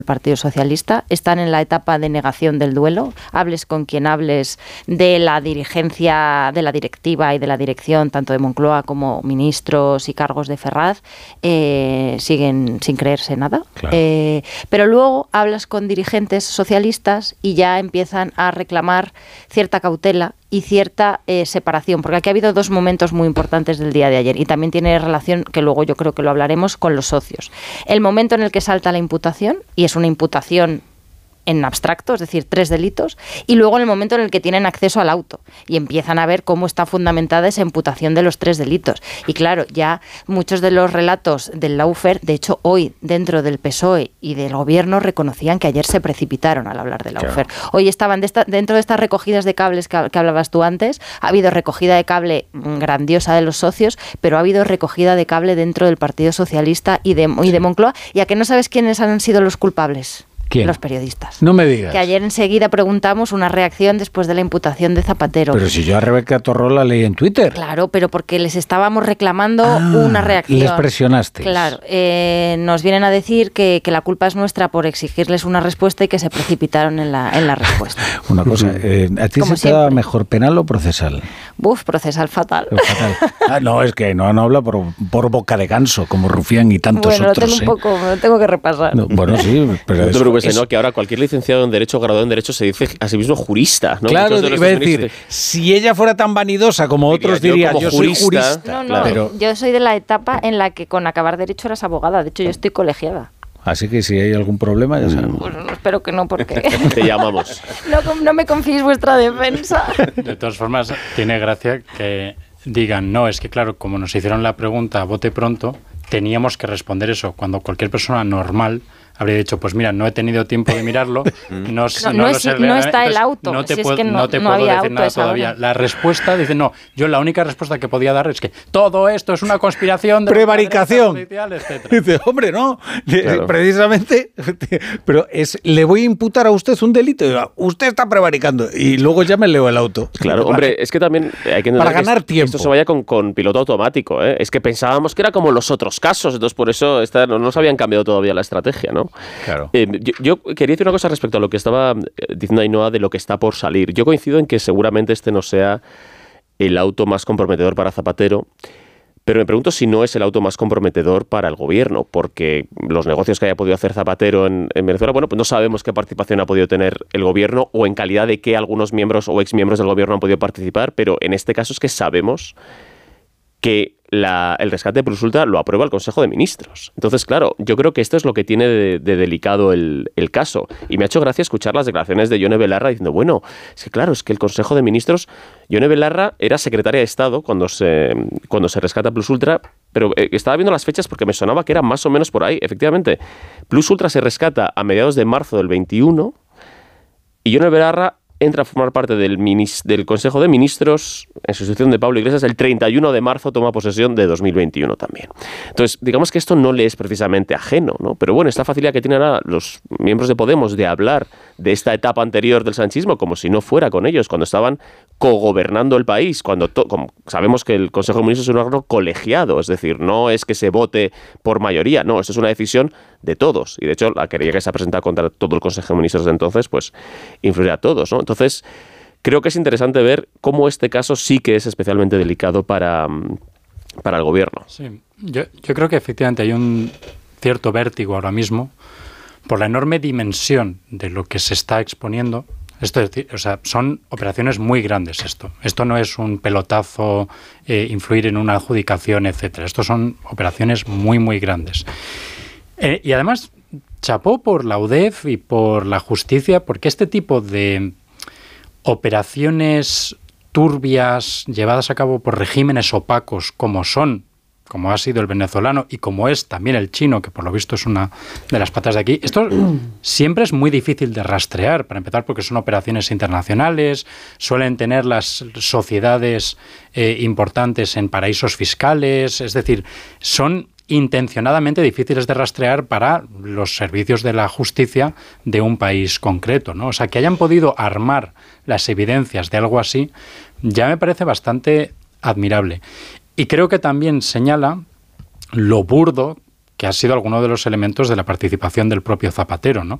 Partido Socialista, están en la etapa de negación del duelo, hables con quien hables de la dirigencia, de la directiva y de la dirección, tanto de Moncloa como ministros y cargos de Ferraz, siguen sin creerse nada. Claro. Pero luego hablas con dirigentes socialistas y ya empiezan a reclamar cierta cautela y cierta separación, porque aquí ha habido dos momentos muy importantes del día de ayer y también tiene relación, que luego yo creo que lo hablaremos, con los socios. El momento en el que salta la imputación, y es una imputación en abstracto, es decir, 3 delitos, y luego en el momento en el que tienen acceso al auto y empiezan a ver cómo está fundamentada esa imputación de los 3 delitos. Y claro, ya muchos de los relatos del lawfare, de hecho hoy dentro del PSOE y del gobierno reconocían que ayer se precipitaron al hablar del lawfare. Claro. Hoy estaban dentro de estas recogidas de cables que hablabas tú antes, ha habido recogida de cable grandiosa de los socios, pero ha habido recogida de cable dentro del Partido Socialista y de Moncloa. ¿Y a que no sabes quiénes han sido los culpables? ¿Quién? Los periodistas. No me digas. Que ayer enseguida preguntamos una reacción después de la imputación de Zapatero. Pero si yo a Rebeca Torró la leí en Twitter. Claro, pero porque les estábamos reclamando una reacción. Les presionasteis. Claro. Nos vienen a decir que la culpa es nuestra por exigirles una respuesta y que se precipitaron en la respuesta. Una cosa, ¿a ti se te da mejor penal o procesal? Procesal fatal. Fatal. No, es que no habla por boca de ganso, como Rufián y tantos otros. Lo tengo que repasar. No, bueno, sí, pero no te preocupes, ¿no? Que ahora cualquier licenciado en Derecho, graduado en Derecho, se dice a sí mismo jurista, ¿no? Claro, iba a decir, si ella fuera tan vanidosa como otros diría, yo soy jurista. No, claro. Pero yo soy de la etapa en la que con acabar Derecho eras abogada. De hecho, yo estoy colegiada. Así que si hay algún problema, ya sabemos. Bueno, espero que no, porque... Te llamamos. No me confiéis vuestra defensa. De todas formas, tiene gracia que digan, no, es que claro, como nos hicieron la pregunta a bote pronto, teníamos que responder eso, cuando cualquier persona normal habría dicho, pues mira, no he tenido tiempo de mirarlo, no está el auto. No te puedo decir nada todavía. La respuesta dice, no, yo la única respuesta que podía dar es que todo esto es una conspiración de prevaricación, policial, etcétera. Dice, hombre, no, claro. Precisamente, pero le voy a imputar a usted un delito, usted está prevaricando, y luego ya me leo el auto. Claro, hombre, es que también hay que para ganar tiempo. Esto se vaya con piloto automático, ¿eh? Es que pensábamos que era como los otros casos, entonces por eso no se habían cambiado todavía la estrategia, ¿no? Claro. Yo quería decir una cosa respecto a lo que estaba diciendo Ainhoa de lo que está por salir. Yo coincido en que seguramente este no sea el auto más comprometedor para Zapatero, pero me pregunto si no es el auto más comprometedor para el gobierno, porque los negocios que haya podido hacer Zapatero en Venezuela, bueno, pues no sabemos qué participación ha podido tener el gobierno o en calidad de qué algunos miembros o exmiembros del gobierno han podido participar, pero en este caso es que sabemos que el rescate de Plus Ultra lo aprueba el Consejo de Ministros. Entonces, claro, yo creo que esto es lo que tiene de delicado el caso. Y me ha hecho gracia escuchar las declaraciones de Yone Belarra diciendo, bueno, es que claro, es que el Consejo de Ministros, Yone Belarra era secretaria de Estado cuando se rescata Plus Ultra, pero estaba viendo las fechas porque me sonaba que era más o menos por ahí. Efectivamente, Plus Ultra se rescata a mediados de marzo del 21 y Yone Belarra entra a formar parte del Consejo de Ministros en sustitución de Pablo Iglesias el 31 de marzo, toma posesión de 2021 también. Entonces, digamos que esto no le es precisamente ajeno, ¿no? Pero bueno, esta facilidad que tienen ahora los miembros de Podemos de hablar de esta etapa anterior del sanchismo como si no fuera con ellos, cuando estaban cogobernando el país, como sabemos que el Consejo de Ministros es un órgano colegiado, es decir, no es que se vote por mayoría, no, esto es una decisión de todos. Y de hecho, la querella que se ha presentado contra todo el Consejo de Ministros de entonces, pues influirá a todos, ¿no? Entonces, creo que es interesante ver cómo este caso sí que es especialmente delicado para el gobierno. Sí, yo creo que efectivamente hay un cierto vértigo ahora mismo por la enorme dimensión de lo que se está exponiendo. Esto es decir, o sea, son operaciones muy grandes esto. Esto no es un pelotazo, influir en una adjudicación, etcétera. Esto son operaciones muy, muy grandes. Y además, chapó por la UDEF y por la justicia, porque este tipo de operaciones turbias llevadas a cabo por regímenes opacos como ha sido el venezolano y como es también el chino, que por lo visto es una de las patas de aquí, esto siempre es muy difícil de rastrear, para empezar porque son operaciones internacionales, suelen tener las sociedades importantes en paraísos fiscales, es decir, son intencionadamente difíciles de rastrear para los servicios de la justicia de un país concreto, ¿no? O sea, que hayan podido armar las evidencias de algo así ya me parece bastante admirable. Y creo que también señala lo burdo que ha sido alguno de los elementos de la participación del propio Zapatero, ¿no?